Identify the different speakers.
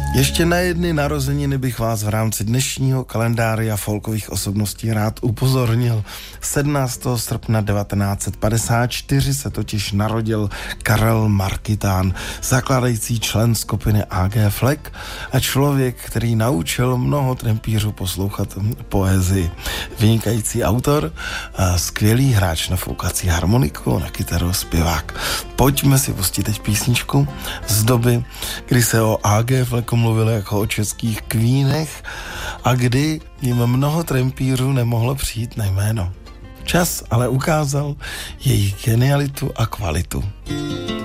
Speaker 1: Ještě na jedny narozeniny bych vás v rámci dnešního kalendária folkových osobností rád upozornil. 17. srpna 1954 se totiž narodil Karel Markitán, zakládající člen skupiny AG Flek a člověk, který naučil mnoho trampířů poslouchat poezii. Vynikající autor, skvělý hráč na foukací harmoniku, na kytaru, zpěvák. Pojďme si pustit teď písničku z doby, kdy se o AG Fleku mluvilo jako o českých Queenech a kdy jim mnoho trampířů nemohlo přijít na jméno. Čas ale ukázal jejich genialitu a kvalitu.